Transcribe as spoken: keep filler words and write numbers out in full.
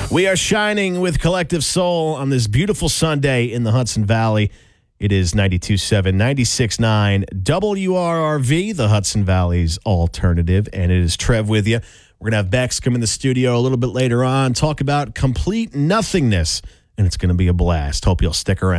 We are shining with Collective Soul on this beautiful Sunday in the Hudson Valley. It is ninety-two point seven, ninety-six point nine W R R V, the Hudson Valley's alternative, and it is Trev with you. We're going to have Bex come in the studio a little bit later on, talk about complete nothingness, and it's going to be a blast. Hope you'll stick around.